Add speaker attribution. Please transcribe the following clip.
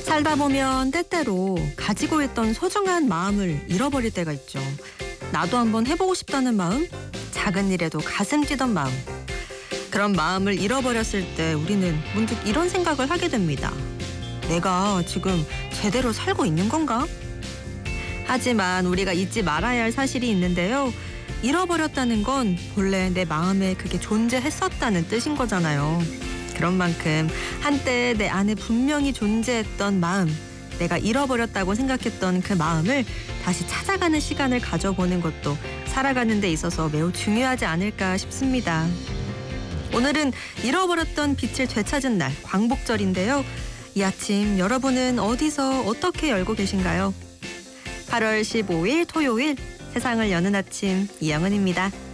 Speaker 1: 살다 보면 때때로 가지고 있던 소중한 마음을 잃어버릴 때가 있죠. 나도 한번 해보고 싶다는 마음, 작은 일에도 가슴 뛰던 마음. 그런 마음을 잃어버렸을 때 우리는 문득 이런 생각을 하게 됩니다. 내가 지금 제대로 살고 있는 건가? 하지만 우리가 잊지 말아야 할 사실이 있는데요. 잃어버렸다는 건 본래 내 마음에 그게 존재했었다는 뜻인 거잖아요. 그런 만큼 한때 내 안에 분명히 존재했던 마음, 내가 잃어버렸다고 생각했던 그 마음을 다시 찾아가는 시간을 가져보는 것도 살아가는 데 있어서 매우 중요하지 않을까 싶습니다. 오늘은 잃어버렸던 빛을 되찾은 날, 광복절인데요. 이 아침 여러분은 어디서 어떻게 열고 계신가요? 8월 15일 토요일, 세상을 여는 아침 이영은입니다.